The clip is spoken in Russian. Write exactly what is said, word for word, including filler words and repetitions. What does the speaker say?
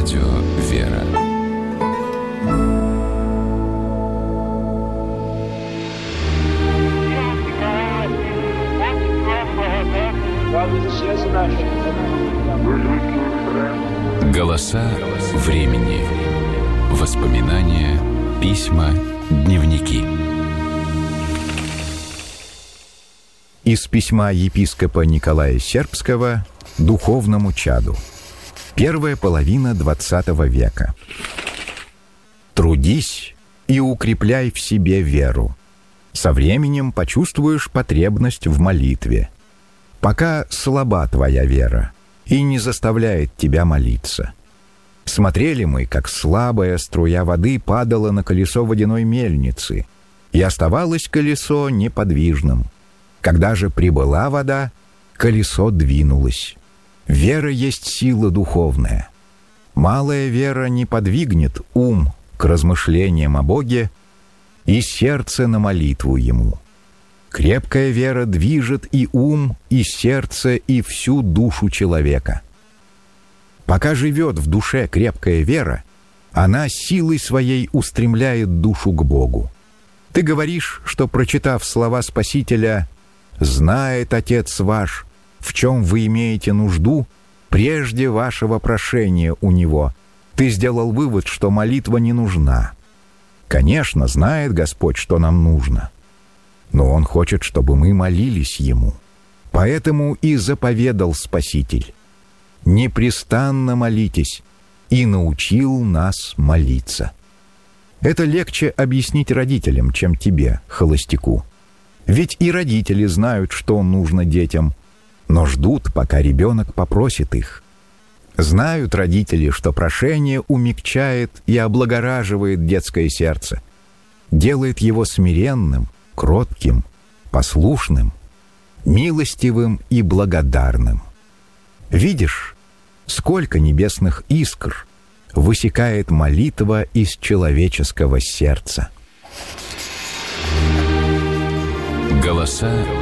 Радио «Вера». Голоса времени. Воспоминания, письма, дневники. Из письма епископа Николая Сербского духовному чаду. Первая половина двадцатого века. Трудись и укрепляй в себе веру. Со временем почувствуешь потребность в молитве. Пока слаба твоя вера и не заставляет тебя молиться. Смотрели мы, как слабая струя воды падала на колесо водяной мельницы, и оставалось колесо неподвижным. Когда же прибыла вода, колесо двинулось. Вера есть сила духовная. Малая вера не подвигнет ум к размышлениям о Боге и сердце на молитву Ему. Крепкая вера движет и ум, и сердце, и всю душу человека. Пока живет в душе крепкая вера, она силой своей устремляет душу к Богу. Ты говоришь, что, прочитав слова Спасителя «Знает Отец ваш, в чем вы имеете нужду, прежде вашего прошения у Него», ты сделал вывод, что молитва не нужна. Конечно, знает Господь, что нам нужно, но Он хочет, чтобы мы молились Ему. Поэтому и заповедал Спаситель: «Непрестанно молитесь», и научил нас молиться. Это легче объяснить родителям, чем тебе, холостяку. Ведь и родители знают, что нужно детям, но ждут, пока ребенок попросит их. Знают родители, что прошение умягчает и облагораживает детское сердце, делает его смиренным, кротким, послушным, милостивым и благодарным. Видишь, сколько небесных искр высекает молитва из человеческого сердца. Голоса